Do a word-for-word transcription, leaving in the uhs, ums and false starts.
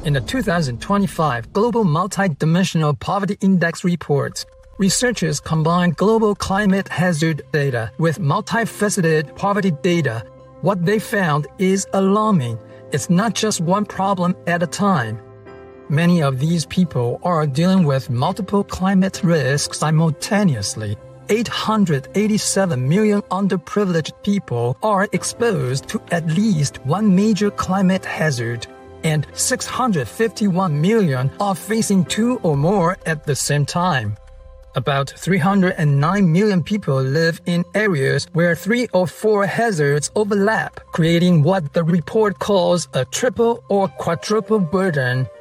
In the two thousand twenty-five Global Multidimensional Poverty Index report, researchers combined global climate hazard data with multifaceted poverty data. What they found is alarming. It's not just one problem at a time. Many of these people are dealing with multiple climate risks simultaneously. eight hundred eighty-seven million underprivileged people are exposed to at least one major climate hazard, and six hundred fifty-one million are facing two or more at the same time. About three hundred nine million people live in areas where three or four hazards overlap, creating what the report calls a triple or quadruple burden.